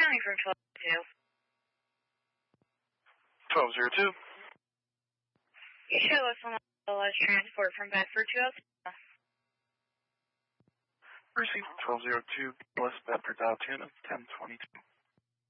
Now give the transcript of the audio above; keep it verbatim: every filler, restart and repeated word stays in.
County from twelve two. twelve oh two. You show us on the transport from Bedford to Altoona. Received twelve oh two, West Bedford, Altoona, ten twenty-two.